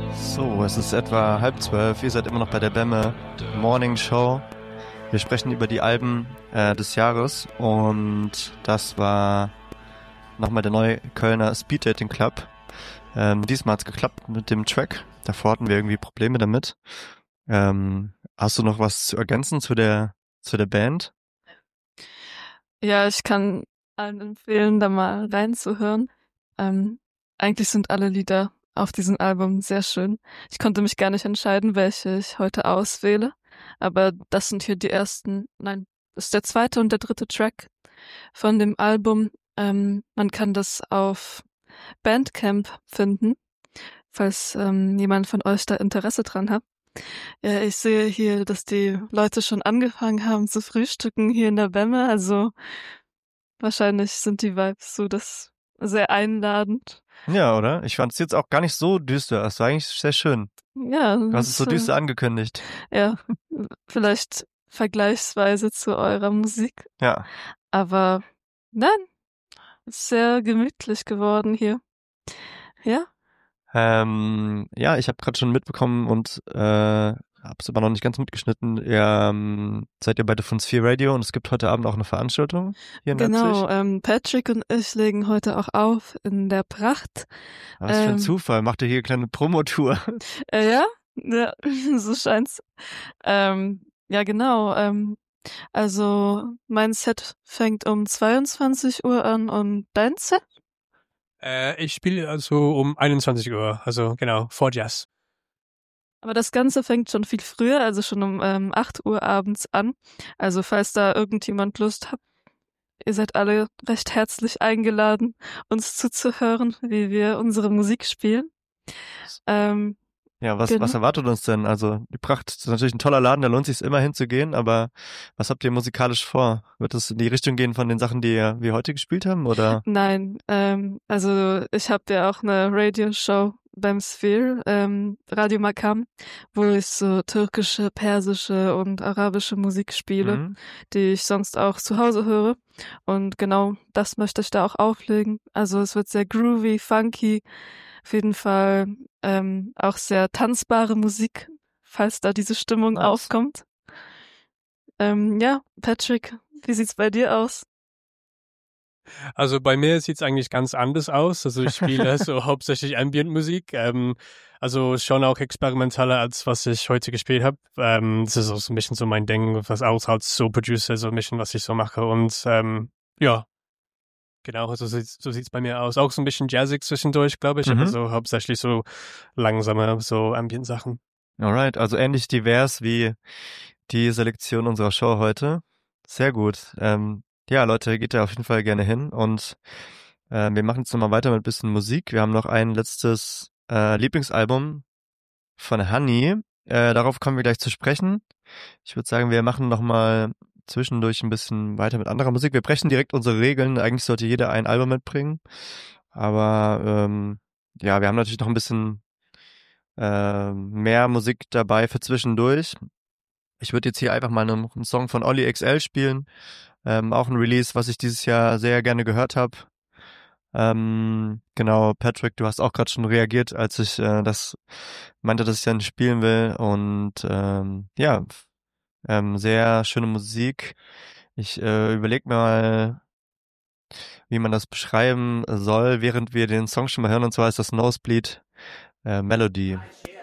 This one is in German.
So, es ist etwa 11:30. Ihr seid immer noch bei der Bemme Morning Show. Wir sprechen über die Alben des Jahres und das war nochmal der neue Kölner Speed Dating Club. Diesmal hat's geklappt mit dem Track. Davor hatten wir irgendwie Probleme damit. Hast du noch was zu ergänzen zu der Band? Ja, ich kann allen empfehlen, da mal reinzuhören. Ähm, Eigentlich sind alle Lieder auf diesem Album sehr schön. Ich konnte mich gar nicht entscheiden, welche ich heute auswähle, aber das sind hier die ersten, nein, das ist der zweite und der dritte Track von dem Album. Man kann das auf Bandcamp finden, falls jemand von euch da Interesse dran hat. Ja, ich sehe hier, dass die Leute schon angefangen haben zu frühstücken hier in der Bemme, also wahrscheinlich sind die Vibes so das sehr einladend. Ja, oder? Ich fand es jetzt auch gar nicht so düster. Es war eigentlich sehr schön. Ja, Du hast es so das, düster angekündigt. ja, vielleicht vergleichsweise zu eurer Musik. Ja. Aber nein, ist sehr gemütlich geworden hier. Ja, Ja, ich habe gerade schon mitbekommen und hab's aber noch nicht ganz mitgeschnitten. Seid ihr beide von Sphere Radio und es gibt heute Abend auch eine Veranstaltung hier in Leipzig. genau. Patrick und ich legen heute auch auf in der Pracht. Was für ein Ähm, Zufall. Macht ihr hier eine kleine Promotour? ja, ja, so scheint's. Ja, genau. Also mein Set fängt um 22 Uhr an und dein Set? Ich spiele also um 21 Uhr, also genau, vor Jazz. Aber das Ganze fängt schon viel früher, also schon um 8 Uhr abends an. Also falls da irgendjemand Lust hat, ihr seid alle recht herzlich eingeladen, uns zuzuhören, wie wir unsere Musik spielen. Ähm, Ja, was genau. erwartet uns denn? Also, die Pracht ist natürlich ein toller Laden, da lohnt sich immer hinzugehen, aber was habt ihr musikalisch vor? Wird es in die Richtung gehen von den Sachen, die wir heute gespielt haben, oder? Nein, also ich habe ja auch eine Radioshow beim Sphere, Radio Makam, wo ich so türkische, persische und arabische Musik spiele, Mhm. die ich sonst auch zu Hause höre. Und genau das möchte ich da auch auflegen. Also es wird sehr groovy, funky, auf jeden Fall auch sehr tanzbare Musik, falls da diese Stimmung Nice. aufkommt. Ja, Patrick, wie sieht's bei dir aus? Also bei mir sieht's eigentlich ganz anders aus. Also ich spiele so hauptsächlich Ambient-Musik, also schon auch experimentaler als was ich heute gespielt habe. Das ist auch so ein bisschen so mein Ding, was auch als so Producer so ein bisschen, was ich so mache. Und ja, genau, also so sieht's bei mir aus. Auch so ein bisschen jazzig zwischendurch, glaube ich, aber Mhm. so hauptsächlich so langsame, so Ambient-Sachen. Alright, also ähnlich divers wie die Selektion unserer Show heute. Sehr gut. Ja, Leute, geht da auf jeden Fall gerne hin und wir machen jetzt nochmal weiter mit ein bisschen Musik. Wir haben noch ein letztes Lieblingsalbum von Honey. Darauf kommen wir gleich zu sprechen. Ich würde sagen, wir machen nochmal zwischendurch ein bisschen weiter mit anderer Musik. Wir brechen direkt unsere Regeln. Eigentlich sollte jeder ein Album mitbringen. Aber ja, wir haben natürlich noch ein bisschen mehr Musik dabei für zwischendurch. Ich würde jetzt hier einfach mal einen Song von Olli XL spielen. Auch ein Release, was ich dieses Jahr sehr gerne gehört habe. Genau, Patrick, du hast auch gerade schon reagiert, als ich das meinte, dass ich dann spielen will. Und ja, sehr schöne Musik. Ich überlege mir mal, wie man das beschreiben soll, während wir den Song schon mal hören. Und zwar ist das Nosebleed Melody.